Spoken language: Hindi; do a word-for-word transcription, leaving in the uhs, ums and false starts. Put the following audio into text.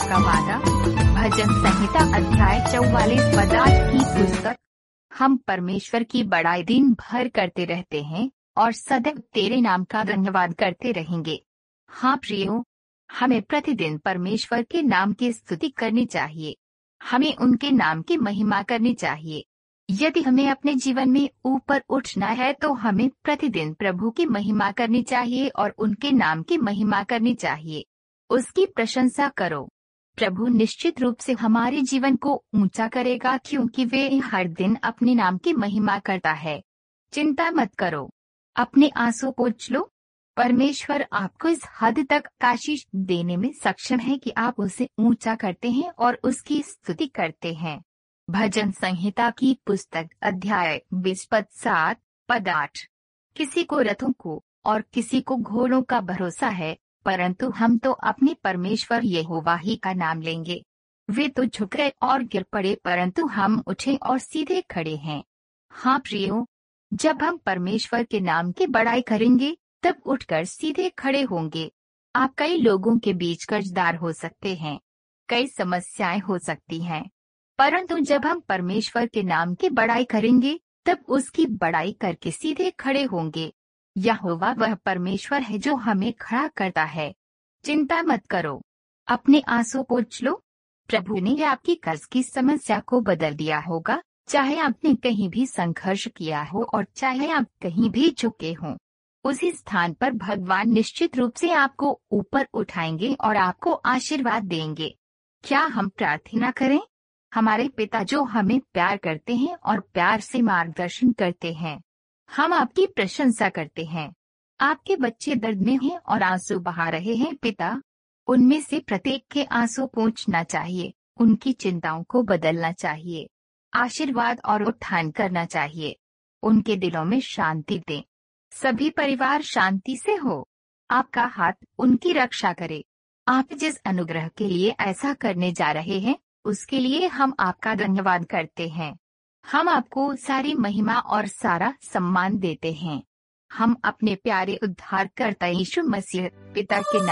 का वादा। भजन संहिता अध्याय चौवालीस पदार्थ की पुस्तक। हम परमेश्वर की बड़ाई दिन भर करते रहते हैं और सदैव तेरे नाम का धन्यवाद करते रहेंगे। हाँ प्रियो, हमें प्रतिदिन परमेश्वर के नाम की स्तुति करनी चाहिए। हमें उनके नाम की महिमा करनी चाहिए। यदि हमें अपने जीवन में ऊपर उठना है तो हमें प्रतिदिन प्रभु की महिमा करनी चाहिए और उनके नाम की महिमा करनी चाहिए। उसकी प्रशंसा करो। प्रभु निश्चित रूप से हमारे जीवन को ऊंचा करेगा, क्योंकि वे हर दिन अपने नाम की महिमा करता है। चिंता मत करो, अपने आंसू पोंछ लो। परमेश्वर आपको इस हद तक आशीष देने में सक्षम है कि आप उसे ऊंचा करते हैं और उसकी स्तुति करते हैं। भजन संहिता की पुस्तक अध्याय बीस पद सात पद आठ। किसी को रथों को और किसी को घोड़ों का भरोसा है, परंतु हम तो अपने परमेश्वर यहोवा ही का नाम लेंगे। वे तो झुक गए और गिर पड़े, परंतु हम उठे और सीधे खड़े हैं। हाँ प्रियो, जब हम परमेश्वर के नाम की बड़ाई करेंगे तब उठकर सीधे खड़े होंगे। आप कई लोगों के बीच कर्जदार हो सकते हैं, कई समस्याएं हो सकती हैं, परंतु जब हम परमेश्वर के नाम की बड़ाई करेंगे तब उसकी बड़ाई करके सीधे खड़े होंगे। यहोवा वह परमेश्वर है जो हमें खड़ा करता है। चिंता मत करो, अपने आंसू पोंछ लो। प्रभु ने आपकी कर्ज की समस्या को बदल दिया होगा, चाहे आपने कहीं भी संघर्ष किया हो और चाहे आप कहीं भी झुके हों। उसी स्थान पर भगवान निश्चित रूप से आपको ऊपर उठाएंगे और आपको आशीर्वाद देंगे। क्या हम प्रार्थना करें? हमारे पिता जो हमें प्यार करते हैं और प्यार से मार्गदर्शन करते हैं, हम आपकी प्रशंसा करते हैं। आपके बच्चे दर्द में हैं और आंसू बहा रहे हैं पिता, उनमें से प्रत्येक के आंसू पोंछना चाहिए, उनकी चिंताओं को बदलना चाहिए, आशीर्वाद और उत्थान करना चाहिए। उनके दिलों में शांति दें। सभी परिवार शांति से हो। आपका हाथ उनकी रक्षा करे। आप जिस अनुग्रह के लिए ऐसा करने जा रहे हैं उसके लिए हम आपका धन्यवाद करते हैं। हम आपको सारी महिमा और सारा सम्मान देते हैं। हम अपने प्यारे उद्धारकर्ता यीशु मसीह पिता के